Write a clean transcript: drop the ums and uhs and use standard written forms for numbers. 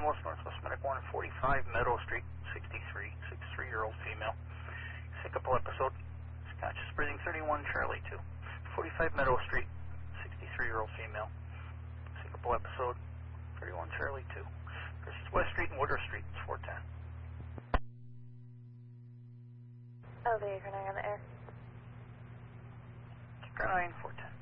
Los Northwest Medic 145 Meadow Street, 63-year-old female. Syncopal episode, conscious breathing 31 Charlie 2. 45 Meadow Street, 63-year-old female. Syncopal episode, 31 Charlie 2. This is West Street and Woodruff Street, it's 410. LV, Grenade on the air. Grenade 410.